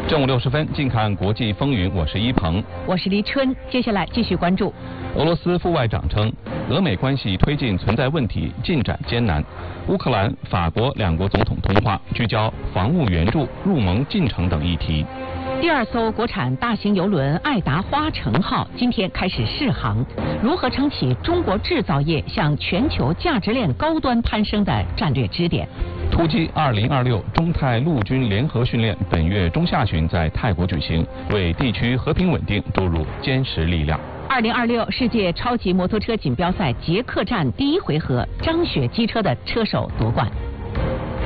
正午60分，近看国际风云，我是一鹏， 我是黎春。接下来继续关注。 俄罗斯副外长称，俄美关系推进存在问题，进展艰难。乌克兰、法国两国总统通话，聚焦防务援助、入盟进程等议题。 第2艘国产大型邮轮爱达花城号今天开始试航，如何撑起中国制造业向全球价值链高端攀升的战略支点？ 突击2026中泰陆军联合训练本月中下旬在泰国举行，为地区和平稳定注入坚实力量。 2026世界超级摩托车锦标赛捷克站第1回合，张雪机车的车手夺冠。